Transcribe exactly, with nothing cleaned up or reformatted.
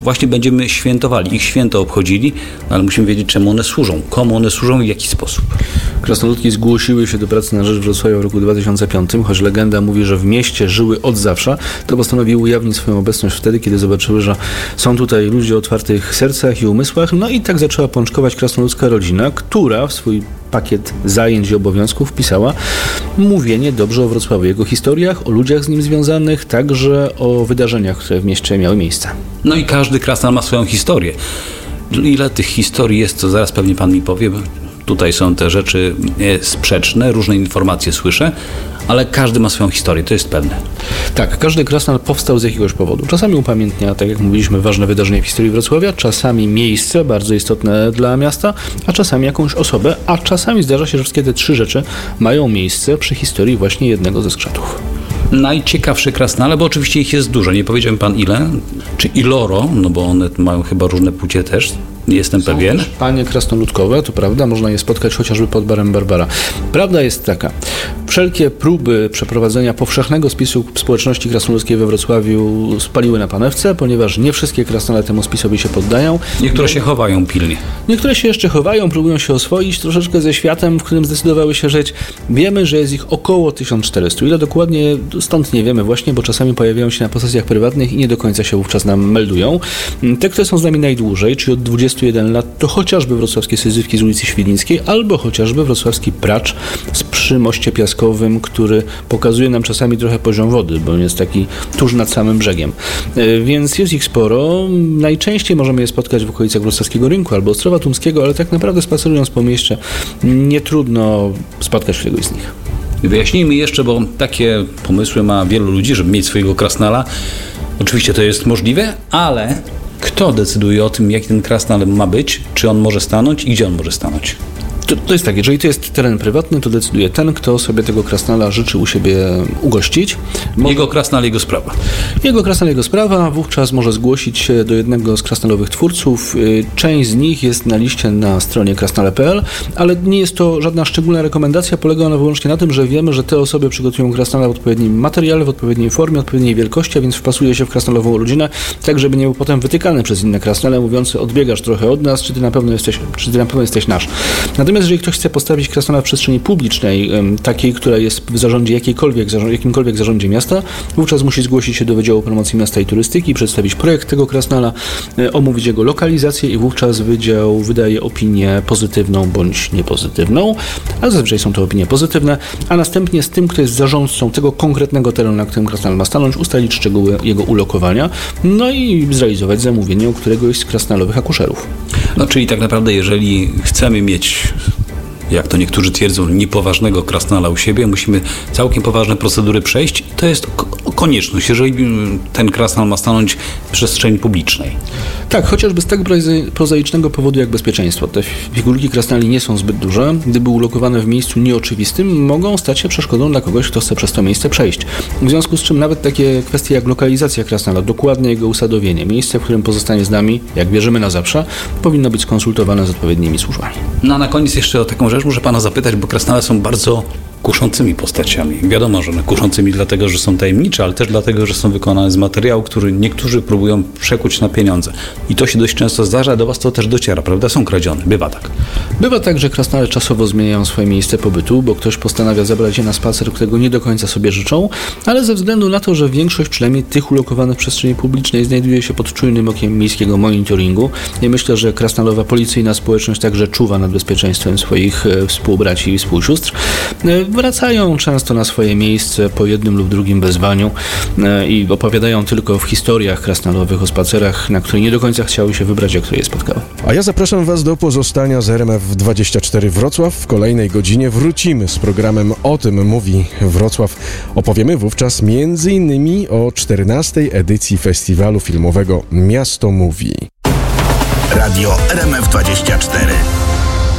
Właśnie będziemy świętowali, ich święto obchodzili, no ale musimy wiedzieć, czemu one służą, komu one służą i w jaki sposób. Krasnoludki zgłosiły się do pracy na rzecz Wrocławia w roku dwa tysiące piątym, choć legenda mówi, że w mieście żyły od zawsze, to postanowiły ujawnić swoją obecność wtedy, kiedy zobaczyły, że są tutaj ludzie o otwartych sercach i umysłach, no i tak zaczęła pączkować krasnoludzka rodzina, która w swój pakiet zajęć i obowiązków wpisała mówienie dobrze o Wrocławiu, jego historiach, o ludziach z nim związanych, także o wydarzeniach, które w mieście miały miejsce. No i każdy krasnal ma swoją historię. Ile tych historii jest, to zaraz pewnie pan mi powie. Tutaj są te rzeczy sprzeczne, różne informacje słyszę, ale każdy ma swoją historię, to jest pewne. Tak, każdy krasnal powstał z jakiegoś powodu. Czasami upamiętnia, tak jak mówiliśmy, ważne wydarzenie w historii Wrocławia, czasami miejsce bardzo istotne dla miasta, a czasami jakąś osobę, a czasami zdarza się, że wszystkie te trzy rzeczy mają miejsce przy historii właśnie jednego ze skrzatów. Najciekawsze krasnale, bo oczywiście ich jest dużo, nie powiedziałem pan ile, czy iloro, no bo one mają chyba różne płcie też, nie jestem Są pewien. też panie krasnoludkowe, to prawda, można je spotkać chociażby pod barem Barbara. Prawda jest taka, wszelkie próby przeprowadzenia powszechnego spisu społeczności krasnoludzkiej we Wrocławiu spaliły na panewce, ponieważ nie wszystkie krasnale temu spisowi się poddają. Niektóre się chowają pilnie. Niektóre się jeszcze chowają, próbują się oswoić troszeczkę ze światem, w którym zdecydowały się żyć. Wiemy, że jest ich około tysiąc czterysta. Ile dokładnie, stąd nie wiemy właśnie, bo czasami pojawiają się na posesjach prywatnych i nie do końca się wówczas nam meldują. Te, które są z nami najdłużej, czyli od dwudziestu jeden lat, to chociażby wrocławskie Syzyfki z ulicy Świdnickiej, albo chociażby wrocławski Pracz z przy moście piaskowym, który pokazuje nam czasami trochę poziom wody, bo jest taki tuż nad samym brzegiem. Więc jest ich sporo. Najczęściej możemy je spotkać w okolicach Wrocławskiego Rynku albo Ostrowa Tumskiego, ale tak naprawdę spacerując po mieście nie trudno spotkać któregoś z nich. Wyjaśnijmy jeszcze, bo takie pomysły ma wielu ludzi, żeby mieć swojego krasnala. Oczywiście to jest możliwe, ale kto decyduje o tym, jaki ten krasnal ma być, czy on może stanąć i gdzie on może stanąć? To, to jest tak, jeżeli to jest teren prywatny, to decyduje ten, kto sobie tego krasnala życzy u siebie ugościć. Może... Jego krasnal, jego sprawa. Jego krasnal, jego sprawa. Wówczas może zgłosić się do jednego z krasnalowych twórców. Część z nich jest na liście na stronie krasnale kropka p l, ale nie jest to żadna szczególna rekomendacja. Polega ona wyłącznie na tym, że wiemy, że te osoby przygotują krasnala w odpowiednim materiale, w odpowiedniej formie, odpowiedniej wielkości, a więc wpasuje się w krasnalową rodzinę, tak żeby nie był potem wytykany przez inne krasnale, mówiący: odbiegasz trochę od nas, czy ty na pewno jesteś, czy ty na pewno jesteś nasz. Natomiast jeżeli ktoś chce postawić krasnala w przestrzeni publicznej, takiej, która jest w zarządzie jakiejkolwiek, jakimkolwiek zarządzie miasta, wówczas musi zgłosić się do Wydziału Promocji Miasta i Turystyki, przedstawić projekt tego krasnala, omówić jego lokalizację i wówczas wydział wydaje opinię pozytywną bądź niepozytywną, a zazwyczaj są to opinie pozytywne, a następnie z tym, kto jest zarządcą tego konkretnego terenu, na którym krasnal ma stanąć, ustalić szczegóły jego ulokowania, no i zrealizować zamówienie u któregoś z krasnalowych akuszerów. No czyli tak naprawdę, jeżeli chcemy mieć, jak to niektórzy twierdzą, niepoważnego krasnala u siebie, musimy całkiem poważne procedury przejść i to jest konieczność, jeżeli ten krasnal ma stanąć w przestrzeni publicznej. Tak, chociażby z tego prozaicznego powodu jak bezpieczeństwo. Te figurki krasnali nie są zbyt duże. Gdyby ulokowane w miejscu nieoczywistym, mogą stać się przeszkodą dla kogoś, kto chce przez to miejsce przejść. W związku z czym nawet takie kwestie jak lokalizacja krasnala, dokładne jego usadowienie, miejsce, w którym pozostanie z nami, jak wierzymy na zawsze, powinno być skonsultowane z odpowiednimi służbami. No a na koniec jeszcze o taką rzecz muszę pana zapytać, bo krasnale są bardzo kuszącymi postaciami. Wiadomo, że one kuszącymi dlatego, że są tajemnicze, ale też dlatego, że są wykonane z materiału, który niektórzy próbują przekuć na pieniądze. I to się dość często zdarza, do was to też dociera, prawda? Są kradzione. Bywa tak. Bywa tak, że krasnale czasowo zmieniają swoje miejsce pobytu, bo ktoś postanawia zabrać je na spacer, którego nie do końca sobie życzą, ale ze względu na to, że większość przynajmniej tych ulokowanych w przestrzeni publicznej znajduje się pod czujnym okiem miejskiego monitoringu. I myślę, że krasnalowa policyjna społeczność także czuwa nad bezpieczeństwem swoich współbraci i współsióstr. Wracają często na swoje miejsce po jednym lub drugim wezwaniu i opowiadają tylko w historiach krasnalowych o spacerach, na które nie do końca chciały się wybrać, a które je spotkały. A ja zapraszam Was do pozostania z R M F dwadzieścia cztery Wrocław. W kolejnej godzinie wrócimy z programem O tym mówi Wrocław. Opowiemy wówczas między innymi o czternastej edycji festiwalu filmowego Miasto Mówi. Radio R M F dwadzieścia cztery.